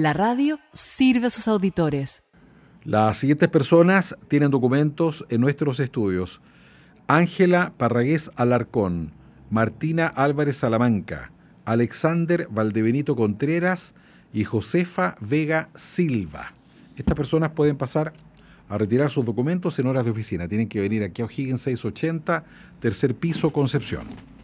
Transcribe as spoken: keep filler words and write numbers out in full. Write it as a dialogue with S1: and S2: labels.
S1: La radio sirve a sus auditores.
S2: Las siguientes personas tienen documentos en nuestros estudios: Ángela Parragués Alarcón, Martina Álvarez Salamanca, Alexander Valdebenito Contreras y Josefa Vega Silva. Estas personas pueden pasar a retirar sus documentos en horas de oficina. Tienen que venir aquí a O'Higgins seiscientos ochenta, tercer piso, Concepción.